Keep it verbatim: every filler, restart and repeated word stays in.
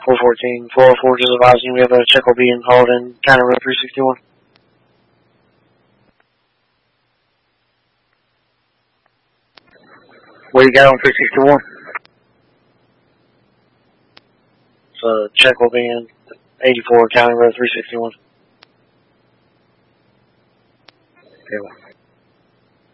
four fourteen, four oh four, just advising we have a check will be in hauled in County Road three sixty-one. What do you got on three sixty-one? So check will be in eighty-four County Road three sixty-one. Okay.